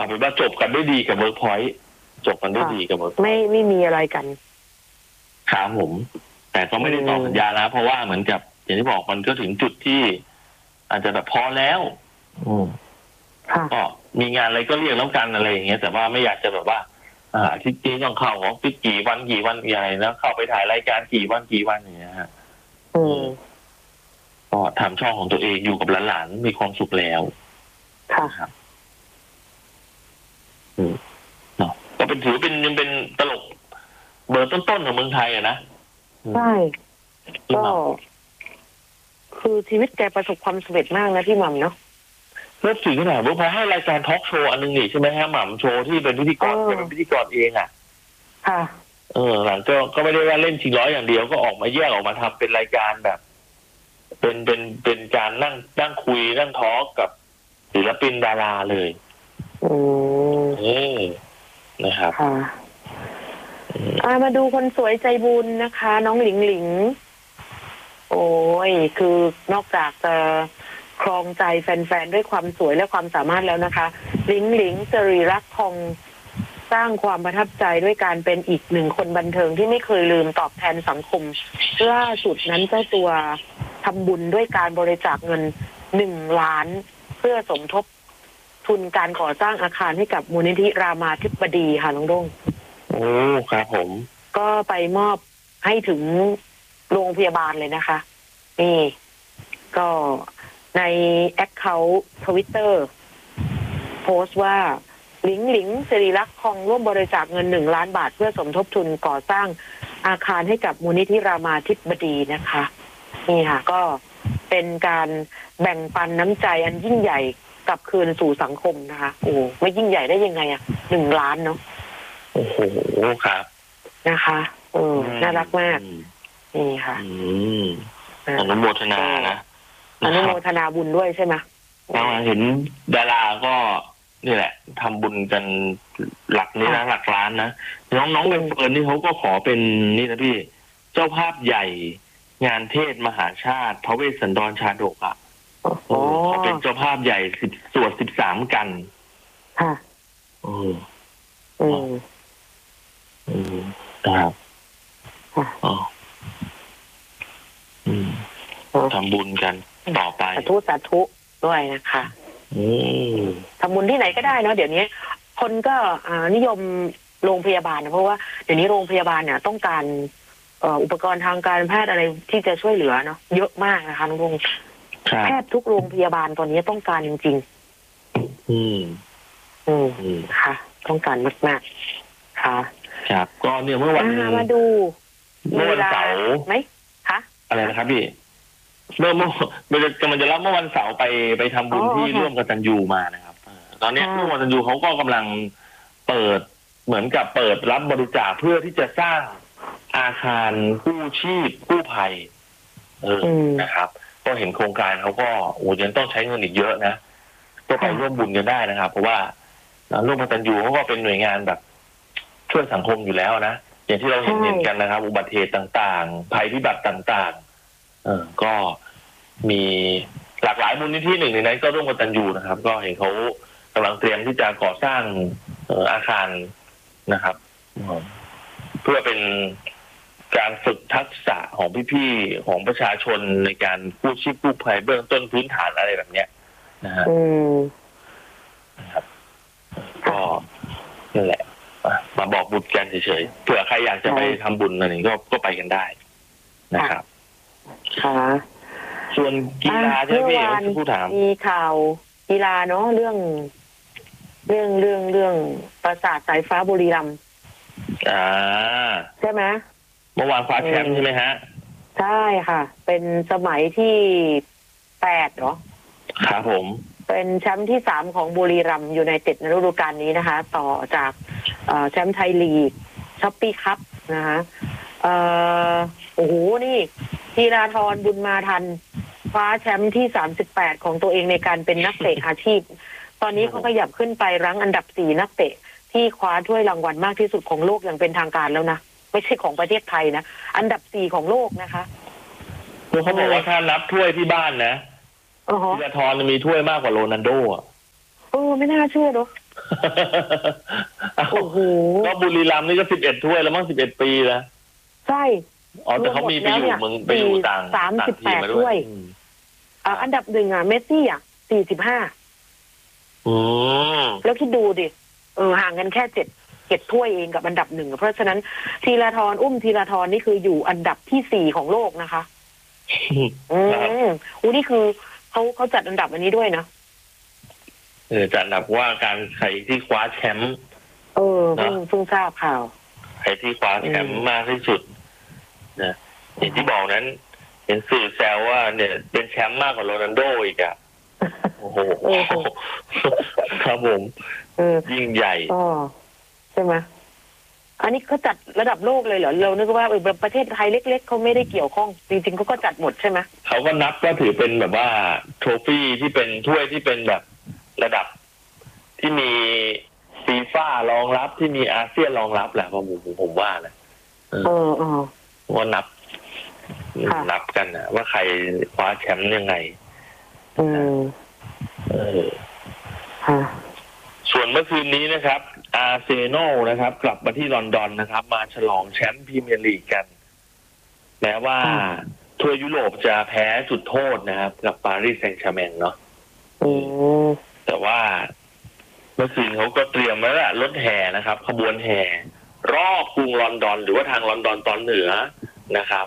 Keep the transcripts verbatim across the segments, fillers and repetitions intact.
เอาเป็นว่าจบกันด้วยดีกับเวิร์กพอยต์จบกันด้วยดีกับเวิร์กไม่ไม่มีอะไรกันครับผมแต่ก็ไม่ได้ต่อสัญญาแล้วเพราะว่าเหมือนกับอย่างที่บอกมันก็ถึงจุดที่อาจจะแบบพอแล้วอืมก็มีงานอะไรก็เรียกแล้วกันอะไรอย่างเงี้ยแต่ว่าไม่อยากจะแบบว่าอ่าอาทิตย์นี้ต้องเข้าของปิดกี่วันกี่วันอะไรแล้วเข้าไปถ่ายรายการกี่วันกี่วันอย่างเงี้ยฮะอืมก็ทำช่องของตัวเองอยู่กับหลานๆมีความสุขแล้วค่ะครับอืมเนาะก็เป็นถือเป็นยังเป็นตลกเบอร์ต้นๆของเมืองไทยอะนะใช่ก็คือชีวิตแกประสบความสำเร็จมากนะพี่หม่ำเนาะเริ่มถึงขนาดว่าพอให้รายการทอล์กโชว์อันนึงนี่ใช่ไหมฮะหม่ำโชว์ที่เป็นพิธีกรเป็นพิธีกรเองอ่ะค่ะเออหลังก็ก็ไม่ได้ว่าเล่นชิงร้อยอย่างเดียวก็ออกมาแยกออกมาทำเป็นรายการแบบ เป็นเป็นเป็นการนั่งนั่งคุยนั่งทอล์กกับศิลปินดาราเลยอืมเออนะครับค่ะอามาดูคนสวยใจบุญนะคะ น้องหลิงหลิงโอ้ยคือนอกจากจะครองใจแฟนๆด้วยความสวยและความสามารถแล้วนะคะหลิงหลิงจรีรักษ์ทองสร้างความประทับใจด้วยการเป็นอีกหนึ่งคนบันเทิงที่ไม่เคยลืมตอบแทนสังคมล่าสุดนั้นเจ้าตัวทำบุญด้วยการบริจาคเงินหนึ่งล้านเพื่อสมทบทุนการก่อสร้างอาคารให้กับมูลนิธิรามาธิบดีค่ะน้องด้งโอ้ครับผมก็ไปมอบให้ถึงโรงพยาบาลเลยนะคะนี่ก็ในแอคเคาท์ทวิตเตอร์โพสต์ว่าหลิงหลิงสิริลักษณ์ทองร่วมบริจาคเงินหนึ่งล้านบาทเพื่อสมทบทุนก่อสร้างอาคารให้กับมูลนิธิรามาธิบดีนะคะนี่ค่ะก็เป็นการแบ่งปันน้ำใจอันยิ่งใหญ่กลับคืนสู่สังคมนะคะโอ้ไม่ยิ่งใหญ่ได้ยังไงอ่ะหนึ่งล้านเนาะโอ้โหครับนะคะเออน่ารักมากนี่ค่ะอนุโมทนานะอนุโมทนาบุญด้วยใช่ไหมเราเห็นดาราก็นี่แหละทำบุญกันหลักนี้นะหลักล้านนะน้องๆใบเฟิร์นนี่เขาก็ขอเป็นนี่นะพี่เจ้าภาพใหญ่งานเทศมหาชาติพระเวสสันดรชาดกอ่ะเขาเป็นเจ้าภาพใหญ่สิบสวดสิบสามกันค่ะอืมอืมอืมครับอ๋ออืมทำบุญกันต่อไปสาธุสาธุด้วยนะคะทำบุญที่ไหนก็ได้เนาะเดี๋ยวนี้คนก็นิยมโรงพยาบาลนะเพราะว่าเดี๋ยวนี้โรงพยาบาลเนี่ยต้องการอุปกรณ์ทางการแพทย์อะไรที่จะช่วยเหลือเนาะเยอะมากนะคะลุงแพทย์ทุกโรงพยาบาลตอนนี้ต้องการจริงๆอืมอืมค่ะต้องการมากๆค่ะครับก็เนี่ยเมื่อวันมาดูเมื่อวันเสาร์ไหมคะอะไรนะครับพี่เมื่อเมื่อมันจะมันจะรับเมื่อวันเสาร์ไปไปทำบุญที่ร่วมกับตันยูมานะครับตอนนี้ร่วมกับตันยูเขาก็กำลังเปิดเหมือนกับเปิดรับบริจาคเพื่อที่จะสร้างอาคารกู้ชีพกู้ภัยเออนะครับก็เห็นโครงการเขาก็โอ้ยังต้องใช้เงินอีกเยอะนะก็ไปร่วมบุญกันได้นะครับเพราะว่าร่วมกับตันยูเขาก็เป็นหน่วยงานแบบช่วยสังคมอยู่แล้วนะอย่างที่เราเห็นเห็นกันนะครับอุบัติเหตุต่างๆภัยพิบัติต่างๆเออก็มีหลากหลายมูลนิธิหนึ่งในนั้นก็ร่วมกับตันยูนะครับก็เห็นเขากำลังเตรียมที่จะก่อสร้างอาคารนะครับเพื่อเป็นการฝึกทักษะของพี่ๆของประชาชนในการกู้ชีพกู้ภัยเบื้องต้นพื้นฐานอะไรแบบเนี้ยนะฮะนะครับก็นั่นแหละมาบอกบุญกันเฉยๆเผื่อใครอยากจะไปทำบุญอะไรนี้ก็ก็ไปกันได้นะครับค่ะส่วนกีฬาใช่ไหมพี่ผู้ถามมีข่าวกีฬาเนาะเรื่องเรื่องเรื่องเรื่องปราสาทสายฟ้าบุรีรัมย์อ่าใช่ไหมเมื่อวานคว้าแชมป์ใช่ไหมฮะใช่ค่ะเป็นสมัยที่แปดเหรอครับผมเป็นแชมป์ที่สามของบุรีรัมย์ยูไนเต็ดในฤดูกาลนี้นะคะต่อจากแชมป์ไทยลีกช็อปปี้คัพนะคะเอ่อโอ้โหนี่ธีราธรบุญมาทันคว้าแชมป์ที่สามสิบแปดของตัวเองในการเป็นนักเตะอาชีพตอนนี้เขาขยับขึ้นไปรั้งอันดับสี่นักเตะที่คว้าถ้วยรางวัลมากที่สุดของโลกอย่างเป็นทางการแล้วนะไม่ใช่ของประเทศไทยนะอันดับสี่ของโลกนะคะเขาบอกว่าถ้านับถ้วยที่บ้านนะธีรธรมีถ้วยมากกว่าโรนัลโดอ่ะเออไม่น่าเชื่อเนาะโอ้โหก็บุรีรัมย์นี่ก็สิบเอ็ดถ้วยแล้วมั้งสิบเอ็ดปีแล้วใช่อ๋อแต่เขามีไปอยู่เมืองไปอยู่ต่างสามสิบแปดต่างทีมมาถ้วยอืมอ่าอันดับหนึ่งอ่ะเมสซี่อ่ะสี่สิบห้าอืมแล้วคิดดูดิเออห่างกันแค่เจ็ดเจ็ดถ้วยเองกับอันดับหนึ่งเพราะฉะนั้นธีรทรอุ้มธีรทรนี่คืออยู่อันดับที่สี่ของโลกนะคะ อืมอู้นี่คือเขาเขาจัดอันดับอันนี้ด้วยนะเออจัดอันดับว่าการใครที่คว้าแชมป์เออเพิ่งเพิ่งทราบข่าวใครที่คว้าแชมป์มากที่สุดนะอย่างที่บอกนั้น เห็นสื่อแซวว่า เนี่ย เป็นแชมป์มากกว่าโรนัลโดอีกอะโอ้โหครับผมเออยิ่งใหญ่ก็ใช่ไหมอันนี้เขาจัดระดับโลกเลยเหรอเรานึกว่าเออประเทศไทยเล็กๆเขาไม่ได้เกี่ยวข้องจริงๆเขาก็จัดหมดใช่ไหมเขาก็นับว่าถือเป็นแบบว่าโทรฟี่ที่เป็นถ้วยที่เป็นแบบระดับที่มีฟีฟ่ารองรับที่มีอาเซียนรองรับแหละผมผมผมว่านะเออเออว่านับนับกันนะว่าใครคว้าแชมป์ยังไงอืมเออส่วนเมื่อคืนนี้นะครับอาร์เซนอลนะครับ กลับมาที่ลอนดอนนะครับ มาฉลองแชมป์พรีเมียร์ลีกกันแม้ว่าทัวร์ยุโรปจะแพ้จุดโทษนะครับ กับปารีสแซงต์แชร์แมงเนาะแต่ว่าเมื่อคืนเขาก็เตรียมไว้แล้วรถแห่นะครับ ขบวนแห่รอบกรุงลอนดอนหรือว่าทางลอนดอนตอนเหนือนะครับ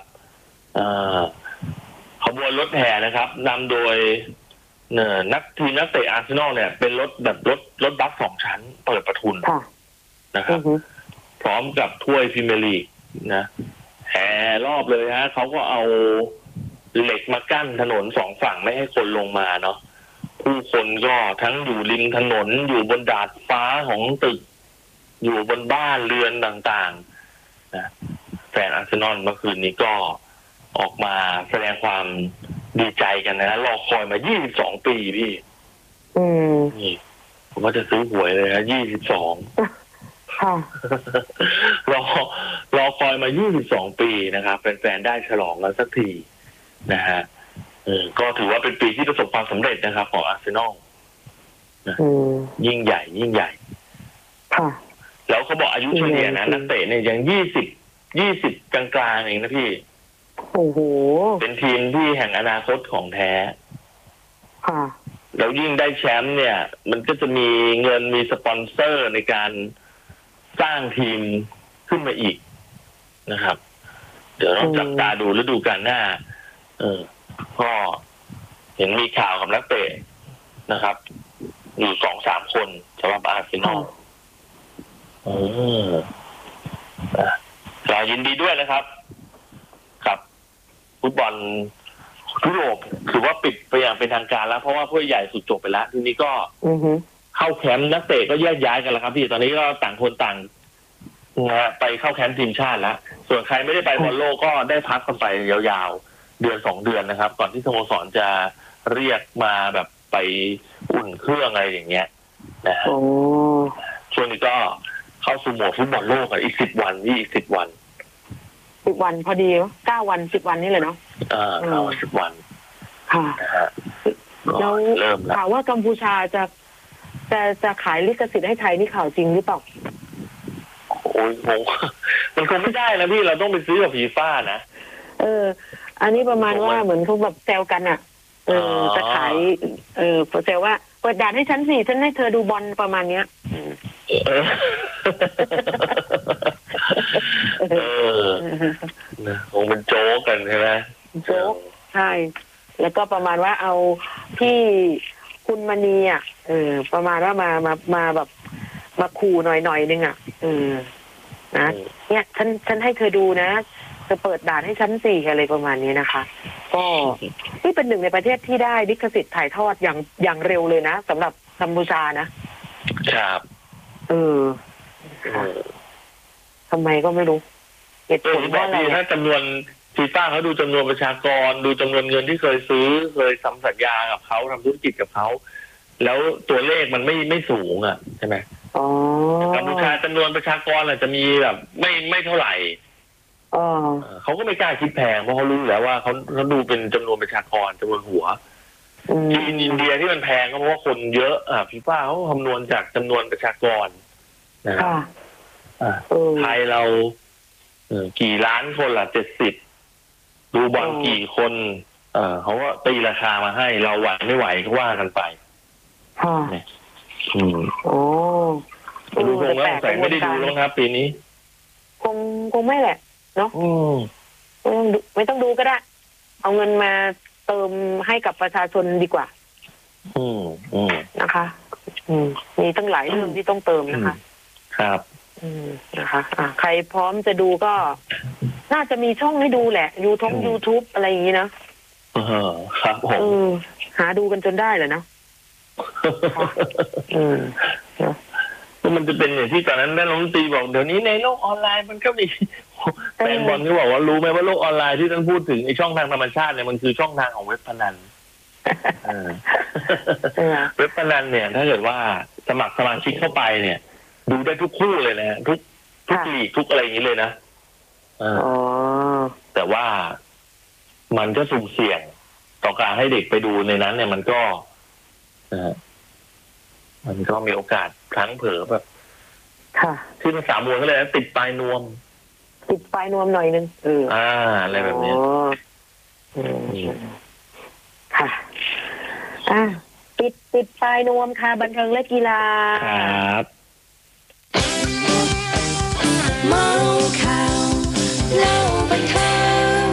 ขบวนรถแห่นะครับนำโดยเน่นักทีมนักเตะอาร์เซนอลเนี่ยเป็นรถแบบรถรถบัสสองชั้นเปิดประทุนนะครับพร้อมกับถ้วยพรีเมียร์ลีกนะแห่รอบเลยฮะเขาก็เอาเหล็กมากั้นถนนสองฝั่งไม่ให้คนลงมาเนาะผู้คนก็ทั้งอยู่ริมถนนอยู่บนดาดฟ้าของตึกอยู่บนบ้านเรือนต่างๆนะแฟนอาร์เซนอลเมื่อคืนนี้ก็ออกมาแสดงความดีใจกันนะรอคอยมายี่สิบสองปีพี่อืมนี่ผมว่าจะซื้อหวยเลยนะยี่สิบสองค่ะรอรอคอยมายี่สิบสองปีนะครับแฟนๆได้ฉลองกันสักทีนะฮะเออก็ถือว่าเป็นปีที่ประสบความสำเร็จนะครับของอาร์เซนอลนะยิ่งใหญ่ยิ่งใหญ่ค่ะแล้วเขาบอกอายุเฉลี่ยนะนักเตะเนี่ยยังยี่สิบยี่สิบกลางๆเองนะพี่โอ้โหเป็นทีมที่แห่งอนาคตของแท้ค่ะแล้วยิ่งได้แชมป์เนี่ย มันก็จะมีเงินมีสปอนเซอร์ในการสร้างทีมขึ้นมาอีกนะครับเดี๋ยวต้องจับตาดูฤดูกาลหน้าเออก็เห็นมีข่าวกับนักเตะนะครับอยู่สองสามคนสำหรับอาร์เซนอลเออเรายินดีด้วยนะครับกับฟุตบอลยุโรปถือว่าปิดไปอย่างเป็นทางการแล้วเพราะว่าผู้ใหญ่สุดจบไปแล้วทีนี้ก็เข้าแคมป์นักเตะก็แยกย้ายกันแล้วครับพี่ตอนนี้ก็ต่างคนต่างนะไปเข้าแคมป์ทีมชาติแล้วส่วนใครไม่ได้ไปบอลโลกก็ได้พักกันไปยาวๆเดือนสองเดือนนะครับก่อนที่สโมสรจะเรียกมาแบบไปอุ่นเครื่องอะไรอย่างเงี้ยนะช่วงนี้ก็เข้าสู่โหมดฟุตบอลโลกอีกสิบวันนี่อีกสิบวันสิบวันพอดีเก้าวันสิบวันนี่เลยเนาะอ่าเก้าสิบวันค่ะแล้วข่าวว่ากัมพูชาจะจะจะขายลิขสิทธิ์ให้ไทยนี่ข่าวจริงหรือเปล่าโอ้ยงงมันคงไม่ได้นะพี่เราต้องไปซื้อกับฟีฟ่านะเอออันนี้ประมาณว่าเหมือนเขาแบบแซวกันอ่ะเออจะขายเออแซวว่าเปิดด่านให้ฉันสิฉันให้เธอดูบอลประมาณเนี้ยเออนะคงเป็นโจ๊กกันใช่ไหมโจ๊กใช่แล้วก็ประมาณว่าเอาที่คุณมณีอ่ะเออประมาณว่ามามามาแบบมาขู่หน่อยหน่อยนึงอ่ะเออนะเนี่ยฉันฉันให้เธอดูนะจะเปิดด่านให้ฉันสี่อะไรประมาณนี้นะคะก็นี่เป็นหนึ่งในประเทศที่ได้ลิขสิทธิ์ถ่ายทอดอย่างอย่างเร็วเลยนะสำหรับกัมพูชานะครับเออทำไมก็ไม่รู้เหตุผลว่าอะไรถ้าจำนวนฟีฟ่าเขาดูจำนวนประชากรดูจำนวนเงินที่เคยซื้อเคยทำสัญญากับเขาทำธุรกิจกับเขาแล้วตัวเลขมันไม่ไม่สูงอ่ะใช่ไหมอ๋อกัมพูชาจำนวนประชากรอาจจะมีแบบไม่ไม่เท่าไหร่อ๋อเขาก็ไม่กล้าคิดแพงเพราะเขารู้แล้วว่าเขาเขาดูเป็นจำนวนประชากรจำนวนหัวจีนอินเดียที่มันแพงก็เพราะว่าคนเยอะอ่าฟีฟ่าเขาคำนวณจากจำนวนประชากรนะครับไทยเราเออกี่ล้านคนล่ะเจ็ดสิบดูบอลกี่คน เออเขาก็ตีราคามาให้เราไหวไม่ไหวก็ว่ากันไปค่ะอืมโอ้ดูคงแล้วใส่ไม่ได้ดูแล้วครับ ปีนี้คงคงไม่แหละเนาะไม่ต้องดูไม่ต้องดูก็ได้เอาเงินมาเติมให้กับประชาชนดีกว่าอืมอืมนะคะ อืมมีตั้งหลายเรื่องที่ต้องเติมนะคะครับอืมนะคะอ่าใครพร้อมจะดูก็ น่าจะมีช่องให้ดูแหละยูทงยูทูบอะไรอย่างนี้นะเออครับผมหาดูกันจนได้เลยนะอืมมันจะเป็นอย่างที่ตอนนั้นท่านรัฐมนตรีบอกเดี๋ยวนี้ในโลกออนไลน์มันก็มีแฟนบอลก็บอกว่ารู้ไหมว่าโลกออนไลน์ที่ท่านพูดถึงไอ้ช่องทางธรรมชาติเนี่ยมันคือช่องทางของเว็บพนันเว็บพนันเนี่ยถ้าเกิดว่าสมัครสมาชิกเข้าไปเนี่ยดูได้ทุกคู่เลยนะทุกทุกลีกทุกอะไรอย่างนี้เลยนะแต่ว่ามันก็สุ่มเสี่ยงต่อการให้เด็กไปดูในนั้นเนี่ยมันก็มันก็มีโอกาสพลั้งเผลอแบบที่ภาษามวยก็เลยติดปลายนวมติดปลายนวมหน่อยนึงเอออ่าอะไรแบบนี้ค่ะอ่าติดติดปลายนวมค่ะบันเทิงและกีฬาครับเมาข่าวเล่าบันเทิง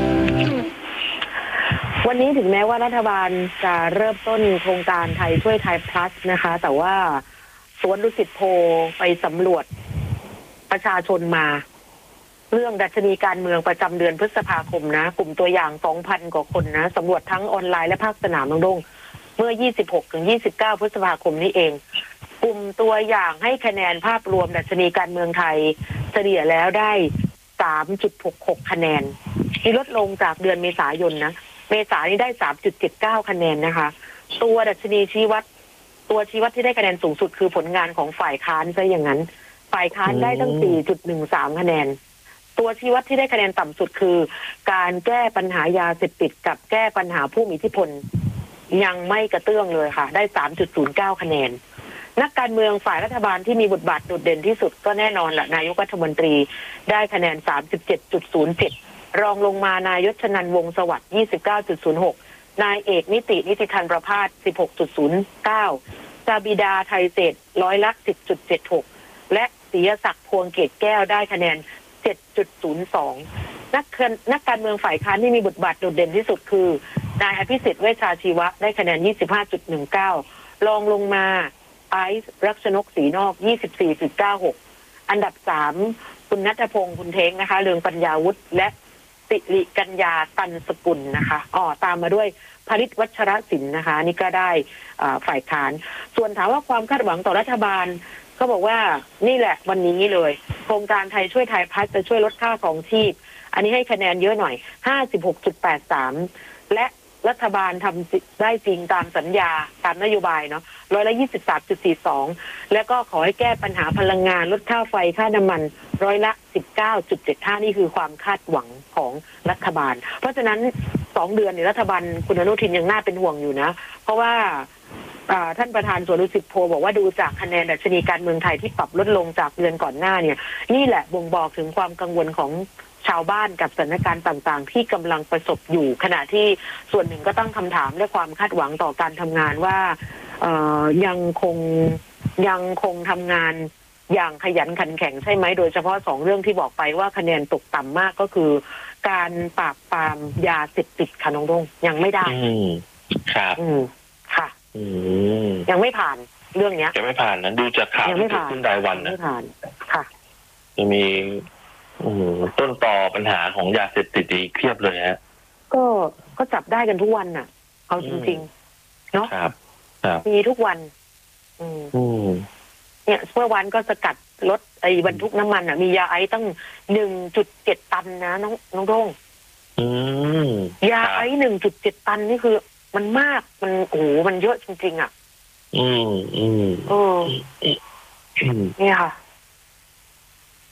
วันนี้ถึงแม้ว่ารัฐบาลจะเริ่มต้นโครงการไทยช่วยไทย plus นะคะแต่ว่าสวนดุสิตโพไปสำรวจประชาชนมาเรื่องดัชนีการเมืองประจำเดือนพฤษภาคมนะกลุ่มตัวอย่าง สองพัน กว่าคนนะสำรวจทั้งออนไลน์และภาคสนามน้องดงเมื่อ ยี่สิบหกถึงยี่สิบเก้า พฤษภาคมนี้เองกลุ่มตัวอย่างให้คะแนนภาพรวมดัชนีการเมืองไทยเฉลี่ยแล้วได้ สามจุดหกหก คะแนนที่ลดลงจากเดือนเมษายนนะเมษายนนี้ได้ สามจุดเจ็ดเก้า คะแนนนะคะตัวดัชนีชี้วัดตัวชี้วัดที่ได้คะแนนสูงสุดคือผลงานของฝ่ายค้านซะอย่างนั้นฝ่ายค้านได้ตั้ง สี่จุดหนึ่งสาม คะแนนตัวชี้วัดที่ได้คะแนนต่ำสุดคือการแก้ปัญหายาเสพติดกับแก้ปัญหาผู้มีอิทธิพลยังไม่กระเตื้องเลยค่ะได้ สามจุดศูนย์เก้า คะแนนนักการเมืองฝ่ายรัฐบาลที่มีบทบาทโดดเด่นที่สุดก็แน่นอนแหละนายกรัฐมนตรีได้คะแนน สามสิบเจ็ดจุดศูนย์เจ็ด รองลงมานายชนันท์วงศ์สวัสดิ์ ยี่สิบเก้าจุดศูนย์หก นายเอกนิตินิติธันประภาส สิบหกจุดศูนย์เก้า จาบิดาไทยเศรษฐ์ร้อยละ สิบจุดเจ็ดหก และศรีศักดิ์พวงเกตแก้วได้คะแนน เจ็ดจุดศูนย์สอง นักนักการเมืองฝ่ายค้านที่มีบทบาทโดดเด่นที่สุดคือนายอภิสิทธิ์เวชชาชีวะได้คะแนน ยี่สิบห้าจุดหนึ่งเก้า รองลงมาไอซ์รักชนกศรีนอก ยี่สิบสี่จุดเก้าหก อันดับสามคุณณัฐพงศ์คุณเท้งนะคะเรืองปัญญาวุฒิและสิริกัญญาตันสกุลนะคะอ๋อตามมาด้วยผลิตวัชรศิลป์นะคะนี่ก็ได้ฝ่ายค้านส่วนถามว่าความคาดหวังต่อรัฐบาลก็บอกว่านี่แหละวันนี้เลยโครงการไทยช่วยไทยพัฒน์จะช่วยลดค่าของชีพอันนี้ให้คะแนนเยอะหน่อย ห้าสิบหกจุดแปดสาม และรัฐบาลทำได้จริงตามสัญญาตามนโยบายเนาะร้อยละ ยี่สิบสามจุดสี่สอง แล้วก็ขอให้แก้ปัญหาพลังงานลดค่าไฟค่าน้ำมันร้อยละ สิบเก้าจุดเจ็ดห้า นี่คือความคาดหวังของรัฐบาลเพราะฉะนั้นสองเดือนเนี่ยรัฐบาลคุณอนุทินยังน่าเป็นห่วงอยู่นะเพราะว่าท่านประธานสวนดุสิตโพบอกว่าดูจากคะแนนดัชนีการเมืองไทยที่ปรับลดลงจากเดือนก่อนหน้าเนี่ยนี่แหละบ่งบอกถึงความกังวลของชาวบ้านกับสถานการณ์ต่างๆที่กำลังประสบอยู่ขณะที่ส่วนหนึ่งก็ตั้งคำถามและความคาดหวังต่อการทำงานว่ายังคงยังคงทำงานอย่างขยันขันแข็งใช่ไหมโดยเฉพาะสองเรื่องที่บอกไปว่าคะแนนตกต่ำมากก็คือการปราบปรามยาเสพติดค่ะน้องดงยังไม่ได้ครับค่ะยังไม่ผ่านเรื่องนี้ยังไม่ผ่านนะดูจากข่าวที่เกิดขึ้นรายวันนะไม่ผ่านค่ะจะมีต้นต่อปัญหาของยาเสพติดอีกเพียบเลยฮะก็ก็จับได้กันทุกวันน่ะเอาจริงๆเนาะครับมีทุกวันอืมเนี่ยเมื่อวันก็สกัดรถไอ้บรรทุกน้ำมันอ่ะมียาไอซ์ตั้ง หนึ่งจุดเจ็ด ตันนะน้องน้องโด่งยาไอซ์ หนึ่งจุดเจ็ด ตันนี่คือมันมากมันโอ้โหมันเยอะจริงๆอ่ะอืมอืมเออนี่ค่ะ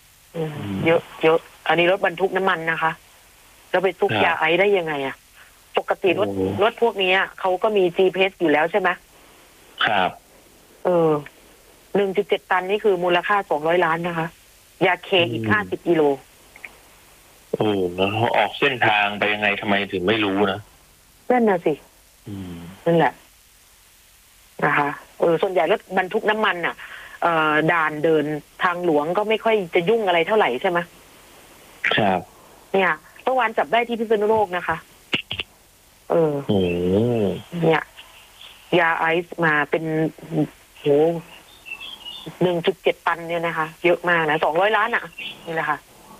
เยอะเยอะอันนี้รถบรรทุกน้ำมันนะคะแล้วไปซุกยาไอซ์ได้ยังไงอ่ะปกติรถรถพวกนี้เขาก็มี จี พี เอส อยู่แล้วใช่ไหมครับเออหนึ่งจุดเจ็ดตันนี่คือมูลค่าสองร้อยล้านนะคะยาเคอีกห้าสิบกิโลโอ้แล้วเขาออกเส้นทางไปยังไงทำไมถึงไม่รู้นะนั่นน่ะสินั่นแหละนะคะเออส่วนใหญ่รถบรรทุกน้ำมันอ่ะเอ่อด่านเดินทางหลวงก็ไม่ค่อยจะยุ่งอะไรเท่าไหร่ใช่ไหมครับเนี่ยเมื่อวานจับได้ที่พิษณุโลกนะคะเออเนี่ยยาไอซ์มาเป็นโหหนึ่งจุดเจ็ดตันเนี่ยนะคะเยอะมากนะสองร้อยล้านอ่ะนี่แหละค่ะ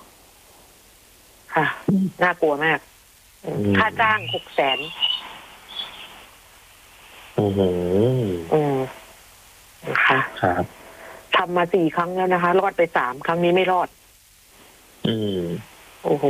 ค่ะน่ากลัวมากค่าจ้างหกแสนอืมอืมนะคะครับทำมาสี่ครั้งแล้วนะคะรอดไปสามครั้งนี้ไม่รอดอืมโอ้โห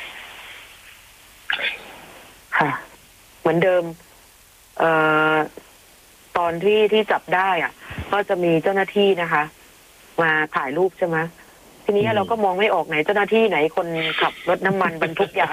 ค่ะเหมือนเดิมเอ่อตอนที่ที่จับได้อ่ะก็จะมีเจ้าหน้าที่นะคะ มาถ่ายรูปใช่ไหมทีนี้เราก็มองไม่ออกไหนเจ้าหน้าที่ไหนคนขับรถน้ำมันบรรทุกยา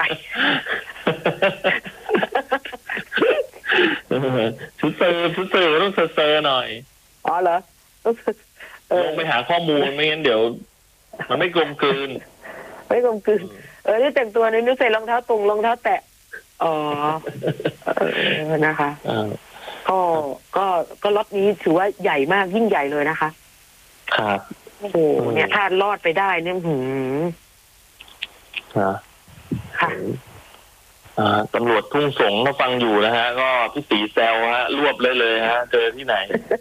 ชุดเซอร์ชุดเซอร์ต้องเซอร์เซอร์หน่อยอ๋อเหรอลงไปหาข้อมูลไม่งั้นเดี๋ยวมันไม่กลมกลืนไม่กลมกลืนเออนี่แต่งตัวนี่นึกใส่รองเท้าตุงรองเท้าแตะอ๋อเออนะคะก็ก็ก็ล็อตนี้ถือว่าใหญ่มากยิ่งใหญ่เลยนะคะครับโอ้โหเนี่ยถ้ารอดไปได้เนี่ยหืมค่ะค่ะตำรวจทุ่งสงถ้าฟังอยู่นะฮะก็พี่สีแซวฮะรวบเลยเลยฮะเจอที่ไหน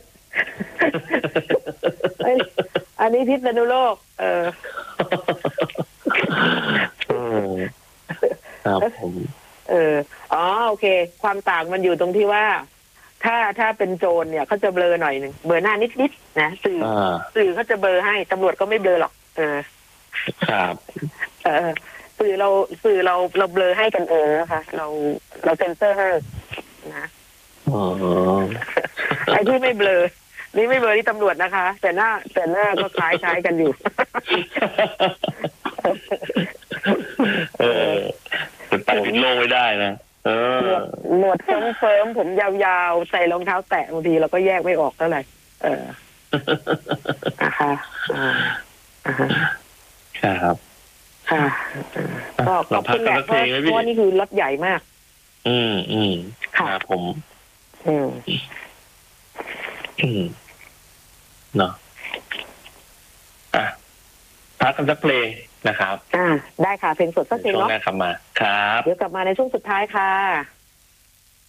อันนี้พิษณุโลกเออครับผมเอออ๋อโอเคความต่างมันอยู่ตรงที่ว่าถ้าถ้าเป็นโจรเนี่ยเขาจะเบลอหน่อยหนึ่งเบลอหน้านิดๆนะสื่อสื่อเขาจะเบลอให้ตำรวจก็ไม่เบลอหรอกเออครับเออสื่อเราสื่อเราเราเบลอให้กันเองนะคะเราเราเซ็นเซอร์ให้นะอ๋อไอ้ที่ไม่เบลอนี่ไม่เบลอที่ตำรวจนะคะแต่หน้าแต่หน้าก็คล้ายคล้ายกันอยู่เออเป็นตัดวินโลไม่ได้นะเออหนวดเฟิร์มเฟิร์มผมยาวๆใส่รองเท้าแตะบางทีเราก็แยกไม่ออกเท่าไหร่เออนะคะอ่าครับค่ะก็ขอบคุณแหละเพราะว่านี่คือรถใหญ่มากอืมอืมครับผมอืมอืมเนาะอ่ะพักกันสักเพลงนะครับอ่าได้ค่ะเพลงสดสักเพลงเนาะช่วงหน้ากลับมาครับเดี๋ยวกลับมาในช่วงสุดท้ายค่ะ